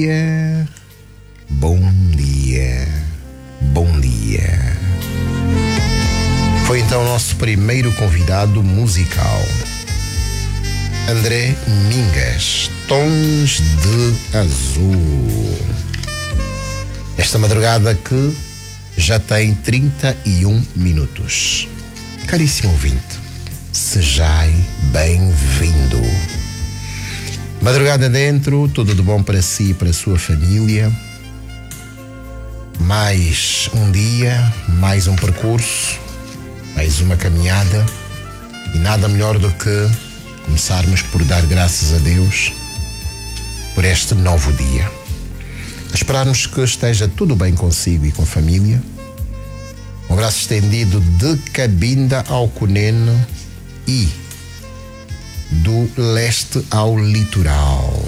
dia, bom dia, bom dia. Foi então o nosso primeiro convidado musical, André Mingas, Tons de Azul. Esta madrugada que já tem 31 minutos. Caríssimo ouvinte, sejai bem-vindo. Madrugada dentro, tudo de bom para si e para a sua família. Mais um dia, mais um percurso, mais uma caminhada, e nada melhor do que começarmos por dar graças a Deus por este novo dia. Esperarmos que esteja tudo bem consigo e com a família. Um abraço estendido de Cabinda ao Cunene e do leste ao litoral.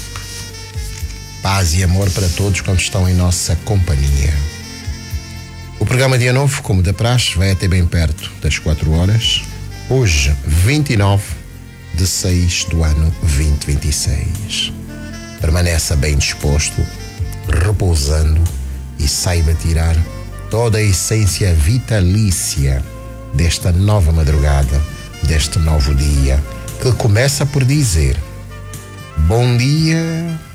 Paz e amor para todos quantos estão em nossa companhia. O programa Dia Novo, como da praxe, vai até bem perto das 4 horas. Hoje, 29 de 6 do ano 2026. Permaneça bem disposto, repousando, e saiba tirar toda a essência vitalícia desta nova madrugada, deste novo dia, que começa por dizer: bom dia,